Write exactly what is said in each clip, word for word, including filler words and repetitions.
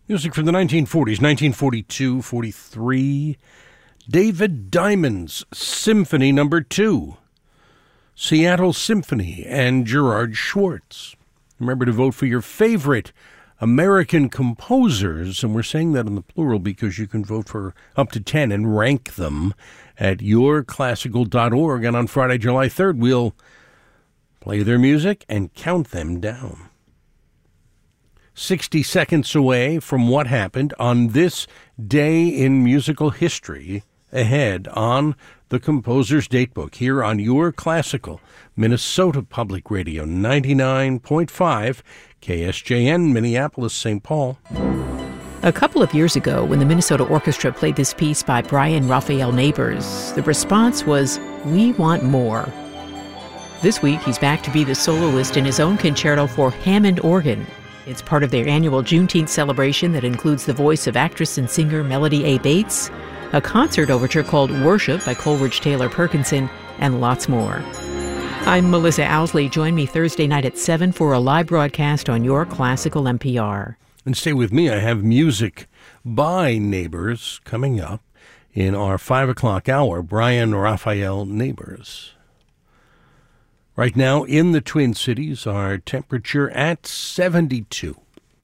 Music from the nineteen forties, nineteen forty-two, forty-three. David Diamond's Symphony Number Two. Seattle Symphony and Gerard Schwartz. Remember to vote for your favorite American composers, and we're saying that in the plural because you can vote for up to ten and rank them at your classical dot org. And on Friday, July third, we'll play their music and count them down. sixty seconds away from what happened on this day in musical history, ahead on the Composer's Datebook here on your classical Minnesota Public Radio, ninety-nine point five K S J N, Minneapolis, Saint Paul. A couple of years ago, when the Minnesota Orchestra played this piece by Brian Raphael Neighbors, the response was, "We want more." This week, he's back to be the soloist in his own concerto for Hammond organ. It's part of their annual Juneteenth celebration that includes the voice of actress and singer Melody A. Bates, a concert overture called Worship by Coleridge Taylor Perkinson, and lots more. I'm Melissa Owsley. Join me Thursday night at seven for a live broadcast on your classical N P R. And stay with me. I have music by Neighbors coming up in our five o'clock hour. Brian Raphael Neighbors. Right now in the Twin Cities, our temperature at seventy-two.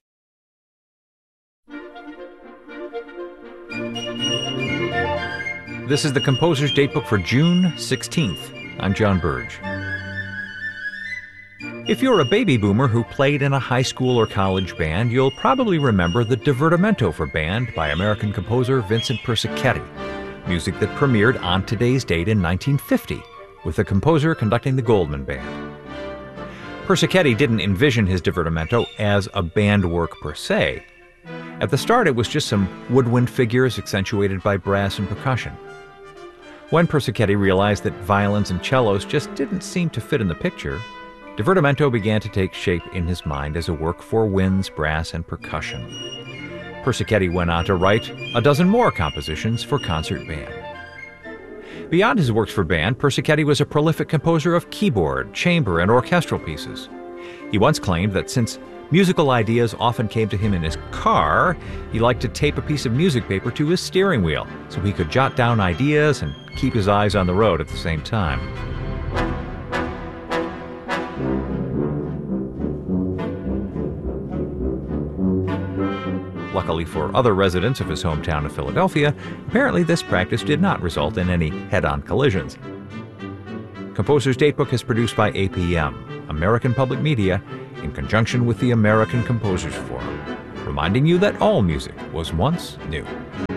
This is the Composer's Datebook for June sixteenth. I'm John Burge. If you're a baby boomer who played in a high school or college band, you'll probably remember the Divertimento for Band by American composer Vincent Persichetti, music that premiered on today's date in nineteen fifty, with the composer conducting the Goldman Band. Persichetti didn't envision his Divertimento as a band work per se. At the start, it was just some woodwind figures accentuated by brass and percussion. When Persichetti realized that violins and cellos just didn't seem to fit in the picture, Divertimento began to take shape in his mind as a work for winds, brass, and percussion. Persichetti went on to write a dozen more compositions for concert band. Beyond his works for band, Persichetti was a prolific composer of keyboard, chamber, and orchestral pieces. He once claimed that since musical ideas often came to him in his car, he liked to tape a piece of music paper to his steering wheel so he could jot down ideas and keep his eyes on the road at the same time. Luckily for other residents of his hometown of Philadelphia, apparently this practice did not result in any head-on collisions. Composer's Datebook is produced by A P M, American Public Media, in conjunction with the American Composers Forum, reminding you that all music was once new.